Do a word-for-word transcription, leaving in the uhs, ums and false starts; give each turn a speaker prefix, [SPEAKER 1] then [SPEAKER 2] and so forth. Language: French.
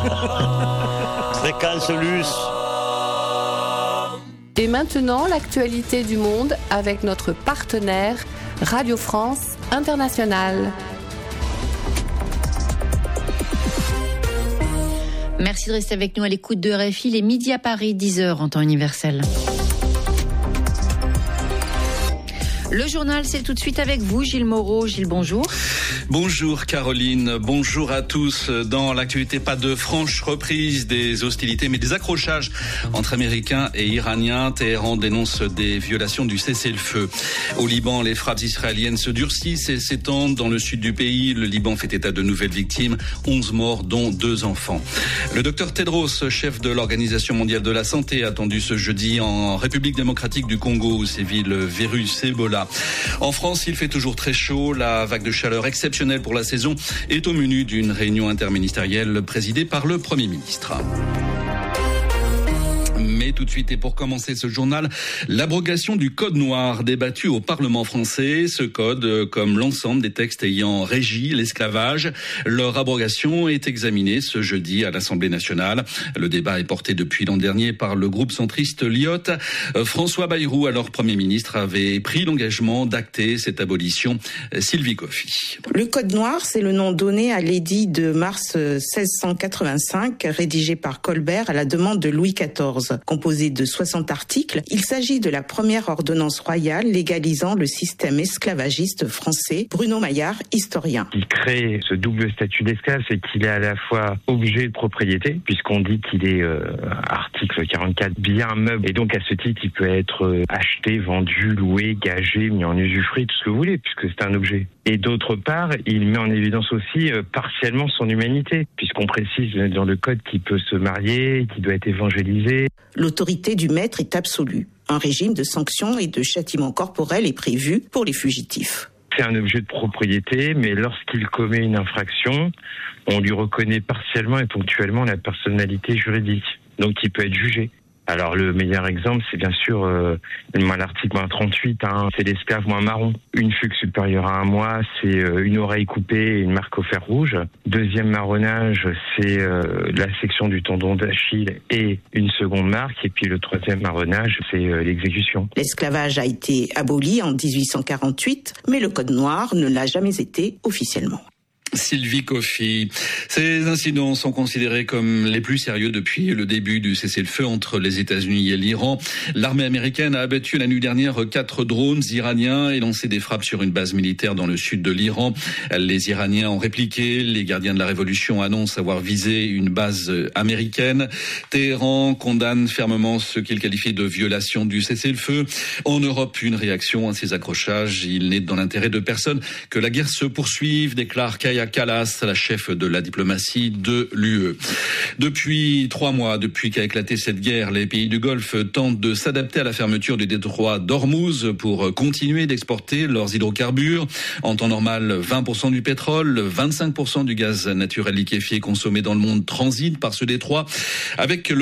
[SPEAKER 1] Fréquence Luce.
[SPEAKER 2] Et maintenant, l'actualité du monde avec notre partenaire Radio France Internationale.
[SPEAKER 3] Merci de rester avec nous à l'écoute de R F I. Les midi à Paris, dix heures en temps universel. Le journal, c'est tout de suite avec vous, Gilles Moreau. Gilles, bonjour.
[SPEAKER 4] Bonjour Caroline, bonjour à tous. Dans l'actualité, pas de franche reprise des hostilités, mais des accrochages entre Américains et Iraniens. Téhéran dénonce des violations du cessez-le-feu. Au Liban, les frappes israéliennes se durcissent et s'étendent dans le sud du pays. Le Liban fait état de nouvelles victimes, onze morts, dont deux enfants. Le docteur Tedros, chef de l'Organisation mondiale de la santé, attendu ce jeudi en République démocratique du Congo où sévit le virus Ebola. En France, il fait toujours très chaud. La vague de chaleur exceptionnelle pour la saison est au menu d'une réunion interministérielle présidée par le Premier ministre. Mais tout de suite, et pour commencer ce journal, l'abrogation du code noir débattu au Parlement français. Ce code, comme l'ensemble des textes ayant régi l'esclavage, leur abrogation est examinée ce jeudi à l'Assemblée nationale. Le débat est porté depuis l'an dernier par le groupe centriste L I O T. François Bayrou, alors Premier ministre, avait pris l'engagement d'acter cette abolition. Sylvie Coffy.
[SPEAKER 5] Le code noir, c'est le nom donné à l'édit de mars seize cent quatre-vingt-cinq, rédigé par Colbert à la demande de Louis quatorze. Composé de soixante articles, il s'agit de la première ordonnance royale légalisant le système esclavagiste français. Bruno Maillard, historien.
[SPEAKER 6] Il crée ce double statut d'esclave, c'est qu'il est à la fois objet de propriété, puisqu'on dit qu'il est euh, article quarante-quatre, bien meuble, et donc à ce titre, il peut être euh, acheté, vendu, loué, gagé, mis en usufruit, tout ce que vous voulez, puisque c'est un objet. Et d'autre part, il met en évidence aussi euh, partiellement son humanité, puisqu'on précise dans le code qu'il peut se marier, qu'il doit être évangélisé.
[SPEAKER 5] L'autorité du maître est absolue. Un régime de sanctions et de châtiments corporels est prévu pour les fugitifs.
[SPEAKER 6] C'est un objet de propriété, mais lorsqu'il commet une infraction, on lui reconnaît partiellement et ponctuellement la personnalité juridique. Donc il peut être jugé. Alors le meilleur exemple, c'est bien sûr euh, l'article trente-huit, hein, c'est l'esclave moins marron. Une fugue supérieure à un mois, c'est euh, une oreille coupée et une marque au fer rouge. Deuxième marronnage, c'est euh, la section du tendon d'Achille et une seconde marque. Et puis le troisième marronnage, c'est euh, l'exécution.
[SPEAKER 5] L'esclavage a été aboli en dix-huit cent quarante-huit, mais le code noir ne l'a jamais été officiellement.
[SPEAKER 4] Sylvie Coffy. Ces incidents sont considérés comme les plus sérieux depuis le début du cessez-le-feu entre les États-Unis et l'Iran. L'armée américaine a abattu la nuit dernière quatre drones iraniens et lancé des frappes sur une base militaire dans le sud de l'Iran. Les Iraniens ont répliqué. Les gardiens de la révolution annoncent avoir visé une base américaine. Téhéran condamne fermement ce qu'il qualifie de violation du cessez-le-feu. En Europe, une réaction à ces accrochages. Il n'est dans l'intérêt de personne que la guerre se poursuive, déclare Kaja Kallas, la chef de la diplomatie de l'U E. Depuis trois mois, depuis qu'a éclaté cette guerre, les pays du Golfe tentent de s'adapter à la fermeture du détroit d'Ormuz pour continuer d'exporter leurs hydrocarbures. En temps normal, vingt pour cent du pétrole, vingt-cinq pour cent du gaz naturel liquéfié consommé dans le monde transite par ce détroit. Avec le